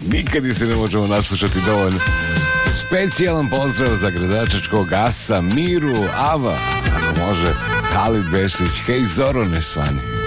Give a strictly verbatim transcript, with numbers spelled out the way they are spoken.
Nikad je se ne možemo naslušati dovoljno. Specijalan pozdrav za Gradačačkog asa, Miru, Ava, ako može, Halid Bešlić, hej Zoro Nesvani.